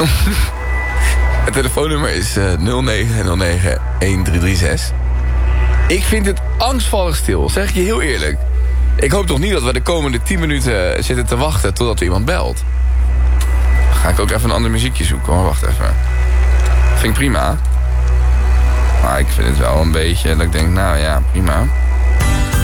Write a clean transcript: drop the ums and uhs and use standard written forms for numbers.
Het telefoonnummer is 0909-1336. Ik vind het angstvallig stil, zeg ik je heel eerlijk. Ik hoop toch niet dat we de komende 10 minuten zitten te wachten totdat er iemand belt. Dan ga ik ook even een ander muziekje zoeken, hoor. Wacht even. Vind ik prima. Maar ik vind het wel een beetje dat ik denk, nou ja, prima.